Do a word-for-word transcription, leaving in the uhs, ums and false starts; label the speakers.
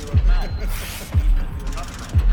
Speaker 1: a bad man, even if you're not mad.